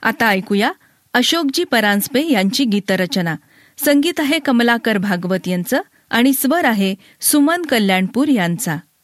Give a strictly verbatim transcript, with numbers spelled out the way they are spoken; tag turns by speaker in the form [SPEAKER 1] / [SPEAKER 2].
[SPEAKER 1] आता ऐकूया अशोकजी परांजपे यांची गीतरचना. संगीत आहे कमलाकर भागवत यांचं आणि स्वर आहे सुमन कल्याणपूर यांचा.